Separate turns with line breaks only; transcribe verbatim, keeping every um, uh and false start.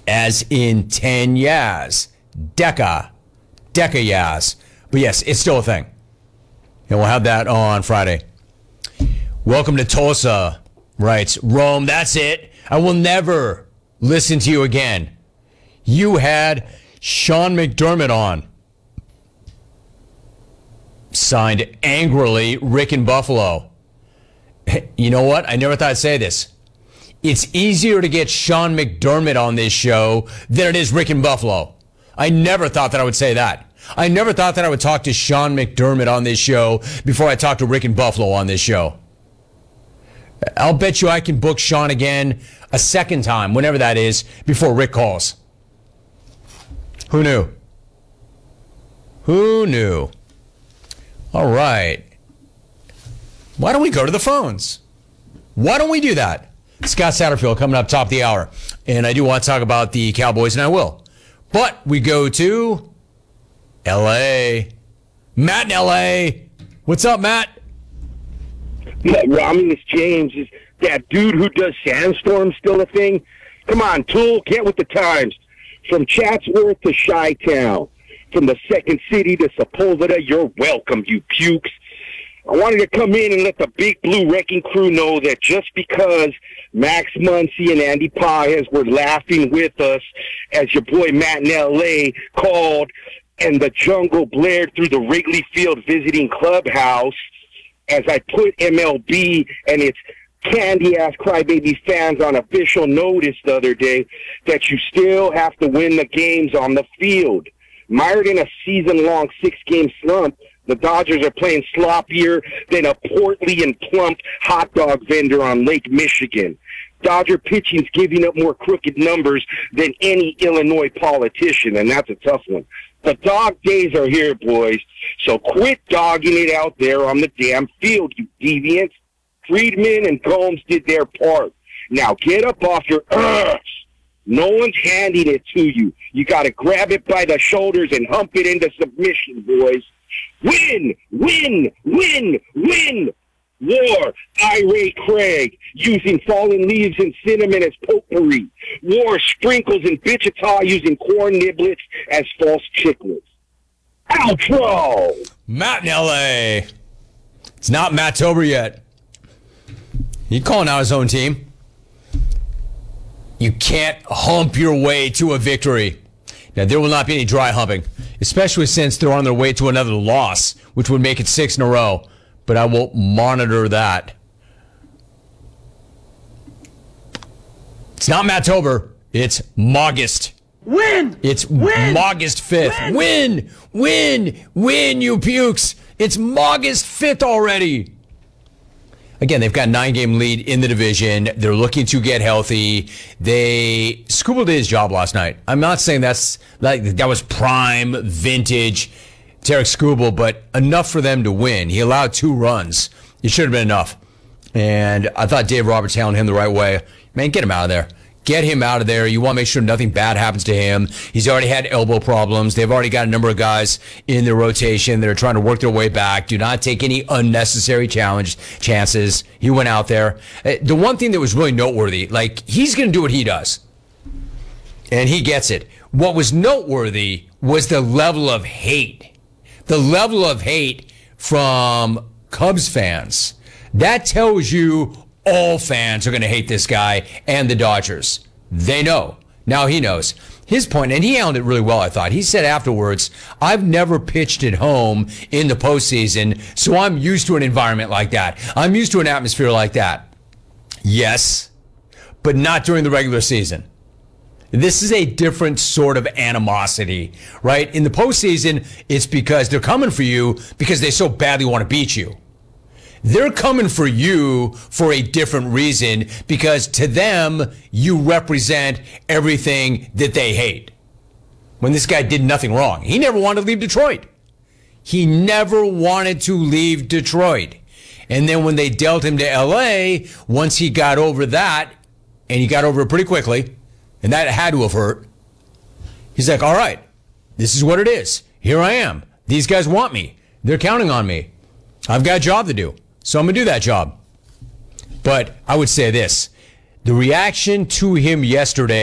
as in ten years. Deca. Deca years. But yes, it's still a thing. And we'll have that on Friday. Welcome to Tulsa, writes Rome. That's it. I will never listen to you again. You had Sean McDermott on. Signed angrily, Rick in Buffalo. You know what? I never thought I'd say this. It's easier to get Sean McDermott on this show than it is Rick in Buffalo. I never thought that I would say that. I never thought that I would talk to Sean McDermott on this show before I talked to Rick in Buffalo on this show. I'll bet you I can book Sean again a second time, whenever that is, before Rick calls. Who knew? Who knew? All right. Why don't we go to the phones? Why don't we do that? Scott Satterfield coming up top of the hour. And I do want to talk about the Cowboys, and I will. But we go to L A. Matt in L A. What's up, Matt?
Yeah, Romulus James, is that dude who does Sandstorm still a thing? Come on, Tool, get with the times. From Chatsworth to Chi-Town, from the second city to Sepulveda, you're welcome, you pukes. I wanted to come in and let the Big Blue Wrecking Crew know that just because Max Muncy and Andy Paez were laughing with us as your boy Matt in L A called and the jungle blared through the Wrigley Field visiting clubhouse as I put M L B and its candy-ass crybaby fans on official notice the other day that you still have to win the games on the field. Mired in a season-long six-game slump, the Dodgers are playing sloppier than a portly and plump hot dog vendor on Lake Michigan. Dodger pitching's giving up more crooked numbers than any Illinois politician, and that's a tough one. The dog days are here, boys, so quit dogging it out there on the damn field, you deviants. Friedman and Gomes did their part. Now get up off your arse. No one's handing it to you. You got to grab it by the shoulders and hump it into submission, boys. Win, win, win, win. War, irate Craig, using fallen leaves and cinnamon as potpourri. War, sprinkles and Wichita using corn niblets as false chiclets. Outro!
Matt in L A. It's not Matt-tober yet. He's calling out his own team. You can't hump your way to a victory. Now, there will not be any dry humping, especially since they're on their way to another loss, which would make it six in a row. But I will monitor that. It's not Matt-tober. It's August.
Win!
It's
Win!
August fifth. Win! Win! Win, Win, you pukes! It's August fifth already. Again, they've got a nine-game lead in the division. They're looking to get healthy. They Skubal did his job last night. I'm not saying that's like that was prime, vintage Tarek Skubal, but enough for them to win. He allowed two runs. It should have been enough. And I thought Dave Roberts handled him the right way. Man, get him out of there. Get him out of there. You want to make sure nothing bad happens to him. He's already had elbow problems. They've already got a number of guys in their rotation that are trying to work their way back. Do not take any unnecessary challenge chances. He went out there. The one thing that was really noteworthy, like, he's going to do what he does. And he gets it. What was noteworthy was the level of hate. The level of hate from Cubs fans. That tells you all fans are going to hate this guy and the Dodgers. They know. Now he knows. His point, and he handled it really well, I thought. He said afterwards, I've never pitched at home in the postseason, so I'm used to an environment like that. I'm used to an atmosphere like that. Yes, but not during the regular season. This is a different sort of animosity, right? In the postseason, it's because they're coming for you because they so badly want to beat you. They're coming for you for a different reason because to them, you represent everything that they hate. When this guy did nothing wrong, he never wanted to leave Detroit. He never wanted to leave Detroit. And then when they dealt him to L A, once he got over that, and he got over it pretty quickly, and that had to have hurt, he's like, all right, this is what it is. Here I am. These guys want me. They're counting on me. I've got a job to do. So I'm going to do that job. But I would say this. The reaction to him yesterday